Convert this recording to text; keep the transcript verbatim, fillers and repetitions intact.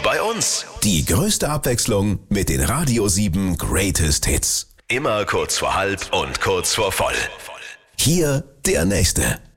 bei uns. Die größte Abwechslung mit den Radio sieben Greatest Hits. Immer kurz vor halb und kurz vor voll. Hier der nächste.